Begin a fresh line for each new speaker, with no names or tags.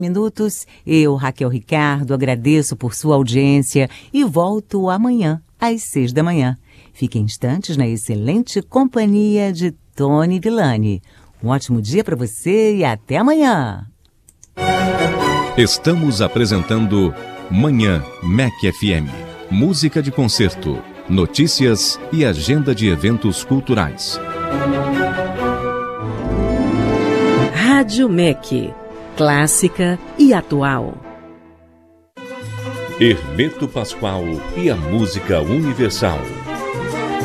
minutos. Eu, Raquel Ricardo, agradeço por sua audiência e volto amanhã, às 6 da manhã. Fique em instantes na excelente companhia de Tony Villani. Um ótimo dia para você e até amanhã.
Estamos apresentando Manhã MEC FM. Música de concerto, notícias e agenda de eventos culturais.
Rádio MEC. Clássica e atual.
Hermeto Pascoal e a música universal.